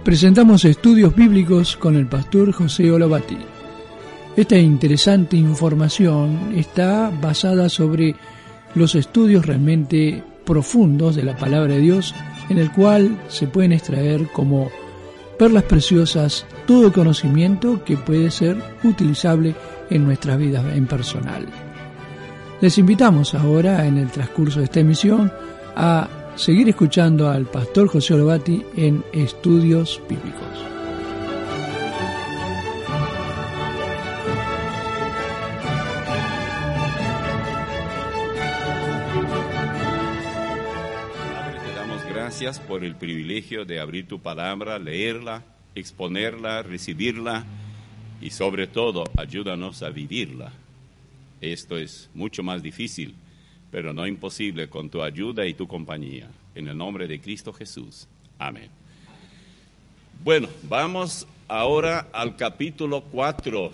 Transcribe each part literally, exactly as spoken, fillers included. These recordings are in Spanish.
presentamos Estudios Bíblicos con el pastor José Olobati. Esta interesante información está basada sobre los estudios realmente profundos de la Palabra de Dios, en el cual se pueden extraer como perlas preciosas todo conocimiento que puede ser utilizable en nuestra vida en personal. Les invitamos ahora, en el transcurso de esta emisión, a seguir escuchando al pastor José Olobati en Estudios Bíblicos. Padre, te damos gracias por el privilegio de abrir tu palabra, leerla, exponerla, recibirla y sobre todo ayúdanos a vivirla. Esto es mucho más difícil, pero no imposible con tu ayuda y tu compañía. En el nombre de Cristo Jesús. Amén. Bueno, vamos ahora al capítulo cuatro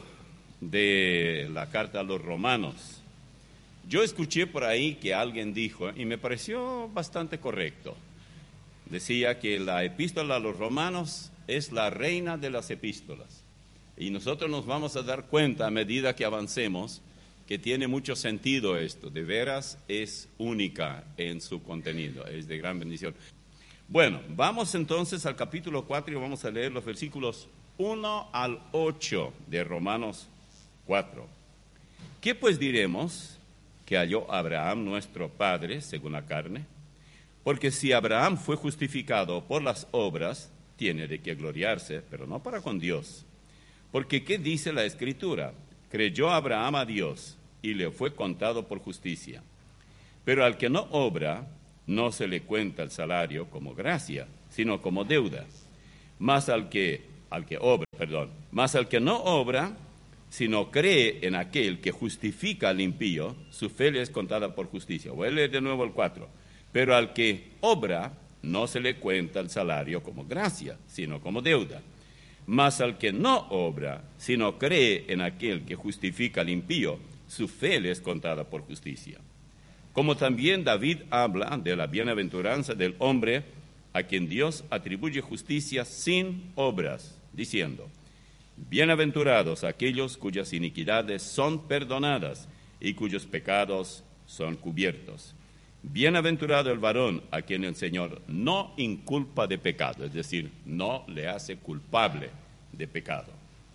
de la carta a los Romanos. Yo escuché por ahí que alguien dijo, y me pareció bastante correcto, decía que la epístola a los Romanos es la reina de las epístolas. Y nosotros nos vamos a dar cuenta a medida que avancemos que tiene mucho sentido esto, de veras es única en su contenido, es de gran bendición. Bueno, vamos entonces al capítulo cuatro y vamos a leer los versículos uno al ocho de Romanos cuatro. ¿Qué pues diremos que halló Abraham nuestro padre según la carne? Porque si Abraham fue justificado por las obras, tiene de qué gloriarse, pero no para con Dios. Porque ¿qué dice la Escritura? Creyó Abraham a Dios y le fue contado por justicia. Pero al que no obra, no se le cuenta el salario como gracia, sino como deuda. Más al que, al que obra, perdón, más al que no obra, sino cree en aquel que justifica al impío, su fe le es contada por justicia. Voy a leer de nuevo el cuatro. Pero al que obra, no se le cuenta el salario como gracia, sino como deuda. Mas al que no obra, sino cree en aquel que justifica al impío, su fe le es contada por justicia. Como también David habla de la bienaventuranza del hombre a quien Dios atribuye justicia sin obras, diciendo, bienaventurados aquellos cuyas iniquidades son perdonadas y cuyos pecados son cubiertos. Bienaventurado el varón a quien el Señor no inculpa de pecado, es decir, no le hace culpable de pecado.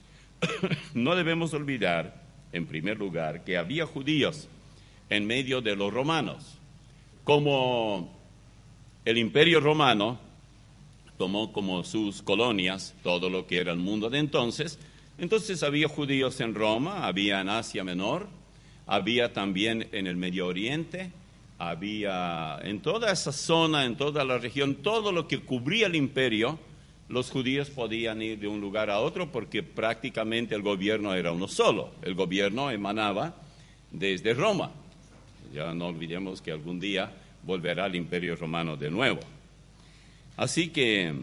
No debemos olvidar, en primer lugar, que había judíos en medio de los romanos. Como el Imperio Romano tomó como sus colonias todo lo que era el mundo de entonces, entonces había judíos en Roma, había en Asia Menor, había también en el Medio Oriente, había en toda esa zona, en toda la región, todo lo que cubría el imperio, los judíos podían ir de un lugar a otro porque prácticamente el gobierno era uno solo. El gobierno emanaba desde Roma. Ya no olvidemos que algún día volverá el imperio romano de nuevo. Así que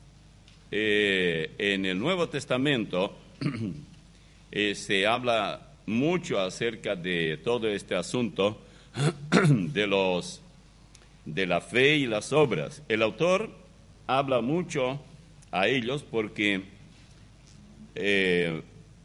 eh, en el Nuevo Testamento eh, se habla mucho acerca de todo este asunto de los de la fe y las obras. El autor habla mucho a ellos porque eh,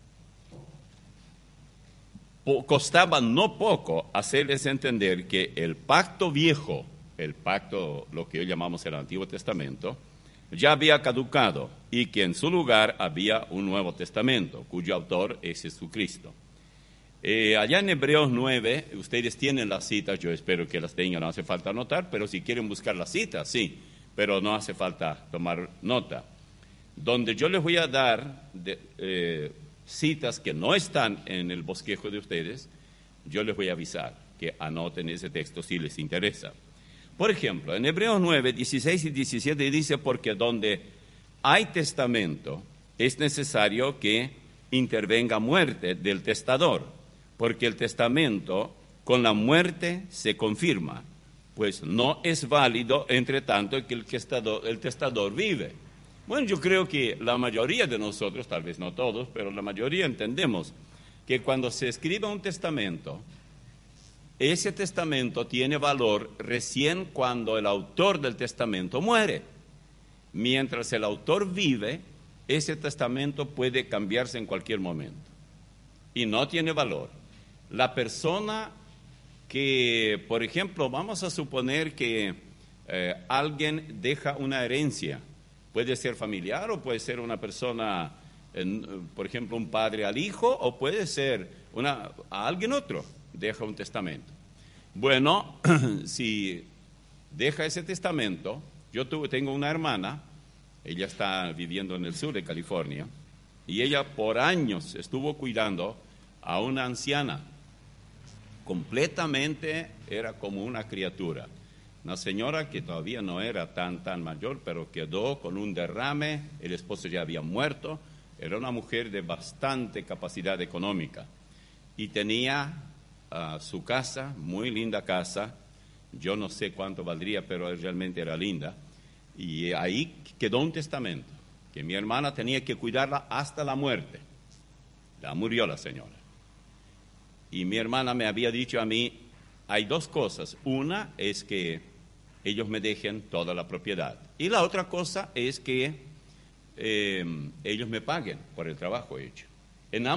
costaba no poco hacerles entender que el pacto viejo, el pacto, lo que hoy llamamos el Antiguo Testamento, ya había caducado y que en su lugar había un Nuevo Testamento, cuyo autor es Jesucristo. Eh, allá en Hebreos nueve, ustedes tienen las citas, yo espero que las tengan, no hace falta anotar, pero si quieren buscar las citas, sí, pero no hace falta tomar nota. Donde yo les voy a dar de, eh, citas que no están en el bosquejo de ustedes, yo les voy a avisar que anoten ese texto si les interesa. Por ejemplo, en Hebreos nueve, dieciséis y diecisiete dice, porque donde hay testamento es necesario que intervenga muerte del testador, porque el testamento con la muerte se confirma, pues no es válido entre tanto que el testador, el testador vive. Bueno, yo creo que la mayoría de nosotros, tal vez no todos, pero la mayoría entendemos que cuando se escribe un testamento, ese testamento tiene valor recién cuando el autor del testamento muere. mientras el autor vive, ese testamento puede cambiarse en cualquier momento y no tiene valor. La persona que, por ejemplo, vamos a suponer que eh, alguien deja una herencia, puede ser familiar o puede ser una persona, eh, por ejemplo, un padre al hijo, o puede ser una, a alguien otro, deja un testamento. Bueno, si deja ese testamento, yo tuve, tengo una hermana, ella está viviendo en el sur de California, y ella por años estuvo cuidando a una anciana, completamente era como una criatura, una señora que todavía no era tan, tan mayor, pero quedó con un derrame, el esposo ya había muerto, era una mujer de bastante capacidad económica, y tenía uh, su casa, muy linda casa, yo no sé cuánto valdría, pero realmente era linda, y ahí quedó un testamento, que mi hermana tenía que cuidarla hasta la muerte. Ya murió la señora. Y mi hermana me había dicho a mí, hay dos cosas. Una es que ellos me dejen toda la propiedad. Y la otra cosa es que eh, ellos me paguen por el trabajo hecho. En